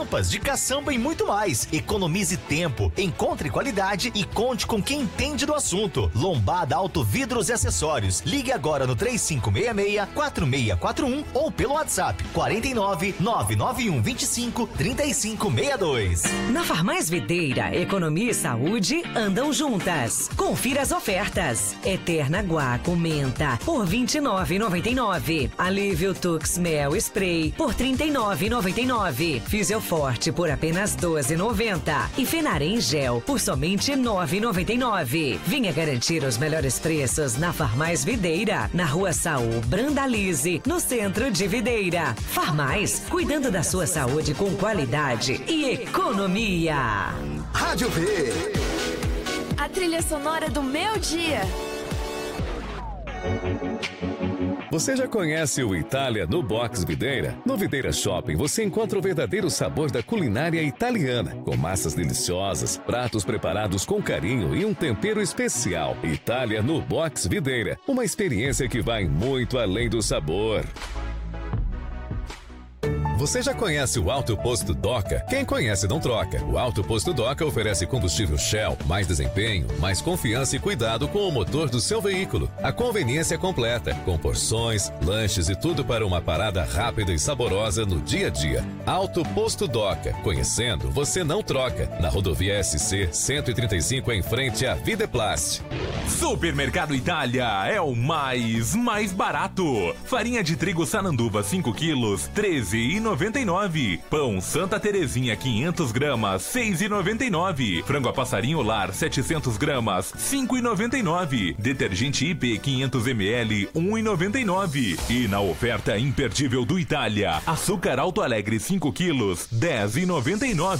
tampas de caçamba e muito mais. Economize tempo, encontre qualidade e conte com quem entende do assunto. Lombada Auto Vidros e Acessórios. Ligue agora no 3566-4641 ou pelo WhatsApp 49 991 25 3562. Na Farmais Videira, economia e saúde andam juntas. Confira as ofertas. Eterna Guaco Menta por R$ 29,99. Alívio Tux Mel Spray por R$ 39,99. Fisioforte por apenas R$ 12,90. E Fenarem Gel por somente R$ 9,99. Venha garantir os melhores preços na Farmais Videira, na Rua Saul Brandalize, no centro de Videira. Farmais, cuidando da sua saúde com qualidade e economia. Rádio V. A trilha sonora do meu dia. Você já conhece o Itália no Box Videira? No Videira Shopping você encontra o verdadeiro sabor da culinária italiana, com massas deliciosas, pratos preparados com carinho e um tempero especial. Itália no Box Videira, uma experiência que vai muito além do sabor. Você já conhece o Alto Posto Doca? Quem conhece não troca. O Alto Posto Doca oferece combustível Shell, mais desempenho, mais confiança e cuidado com o motor do seu veículo. A conveniência completa, com porções, lanches e tudo para uma parada rápida e saborosa no dia a dia. Alto Posto Doca. Conhecendo, você não troca. Na rodovia SC 135 em frente à Videplast. Supermercado Itália é o mais barato. Farinha de trigo Sananduva 5 quilos, R$13,99. Pão Santa Terezinha 500 gramas, R$6,99. Frango a passarinho lar 700 gramas, R$5,99. Detergente IP 500 ml, R$1,99. E na oferta imperdível do Itália, açúcar Alto Alegre 5 quilos, R$10,99.